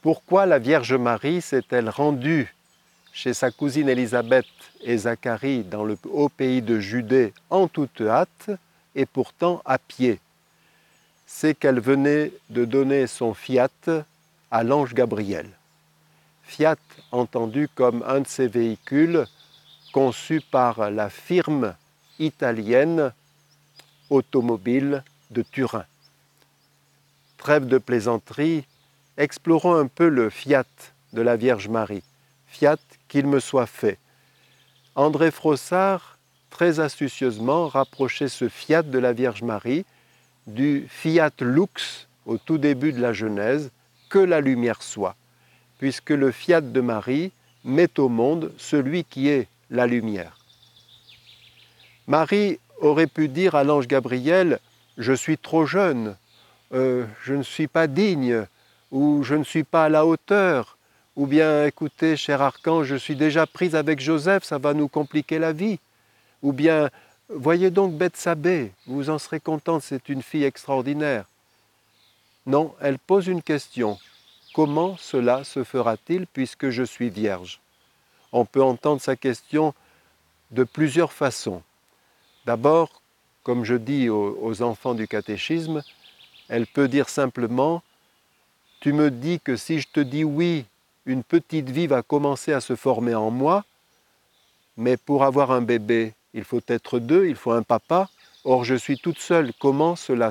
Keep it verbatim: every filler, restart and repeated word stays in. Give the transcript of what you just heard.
Pourquoi la Vierge Marie s'est-elle rendue chez sa cousine Élisabeth et Zacharie dans le haut pays de Judée en toute hâte et pourtant à pied? C'est qu'elle venait de donner son fiat à l'ange Gabriel. Fiat entendu comme un de ces véhicules conçus par la firme italienne automobile de Turin. Trêve de plaisanterie, explorons un peu le fiat de la Vierge Marie. Fiat, qu'il me soit fait. André Frossard, très astucieusement, rapprochait ce fiat de la Vierge Marie du fiat lux au tout début de la Genèse, que la lumière soit, puisque le fiat de Marie met au monde celui qui est la lumière. Marie aurait pu dire à l'ange Gabriel « Je suis trop jeune, euh, je ne suis pas digne » ou « Je ne suis pas à la hauteur » ou bien « Écoutez, cher archange, je suis déjà prise avec Joseph, ça va nous compliquer la vie » ou bien « Voyez donc Bethsabée, vous en serez contente, c'est une fille extraordinaire ». Non, elle pose une question. Comment cela se fera-t-il puisque je suis vierge? On peut entendre sa question de plusieurs façons. D'abord, comme je dis aux, aux enfants du catéchisme, elle peut dire simplement « Tu me dis que si je te dis oui, une petite vie va commencer à se former en moi, mais pour avoir un bébé, il faut être deux, il faut un papa, or je suis toute seule, comment cela